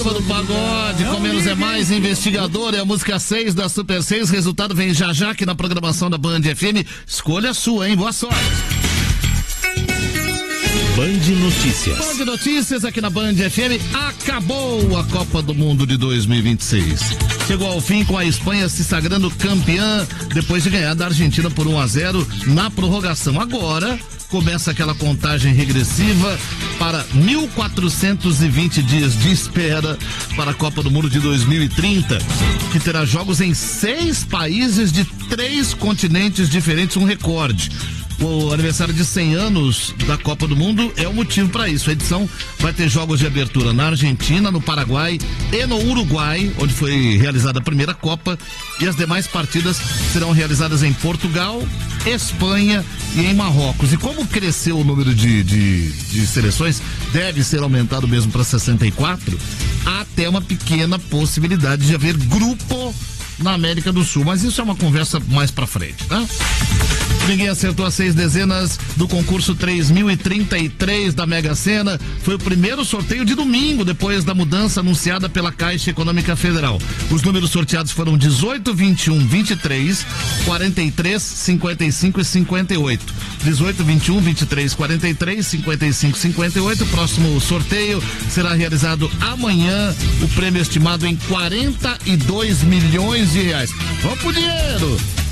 Samba do Pagode, com menos é mais, investigador, é a música 6 da Super 6, resultado vem já já aqui na programação da Band FM, escolha sua, hein, boa sorte. Band Notícias. Band Notícias aqui na Band FM. Acabou a Copa do Mundo de 2026. Chegou ao fim com a Espanha se sagrando campeã depois de ganhar da Argentina por 1-0 na prorrogação. Agora começa aquela contagem regressiva para 1.420 dias de espera para a Copa do Mundo de 2030, que terá jogos em 6 países de 3 continentes diferentes, um recorde. O aniversário de 100 anos da Copa do Mundo é o motivo para isso. A edição vai ter jogos de abertura na Argentina, no Paraguai e no Uruguai, onde foi realizada a primeira Copa, e as demais partidas serão realizadas em Portugal, Espanha e em Marrocos. E como cresceu o número de seleções, deve ser aumentado mesmo para 64, há até uma pequena possibilidade de haver grupo na América do Sul, mas isso é uma conversa mais pra frente, tá? Ninguém acertou as 6 dezenas do concurso 3033 da Mega Sena. Foi o primeiro sorteio de domingo, depois da mudança anunciada pela Caixa Econômica Federal. Os números sorteados foram 18, 21, 23, 43, 55 e 58. 18, 21, 23, 43, 55, 58. O próximo sorteio será realizado amanhã. O prêmio estimado em 42 milhões de reais. Vamos pro dinheiro!